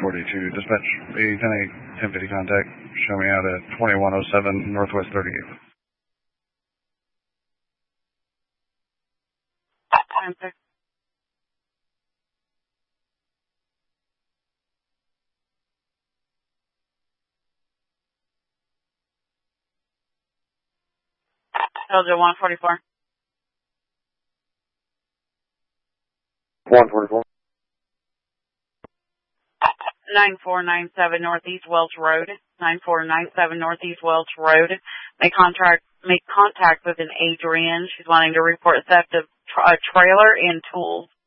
42. Dispatch A10 1050 contact. Show me out at 2107 Northwest 38th. Time 6. Soldier 144. 144. 9497 Northeast Welch Road. 9497 Northeast Welch Road. Make contact with an Adrian. She's wanting to report theft of a trailer and tools.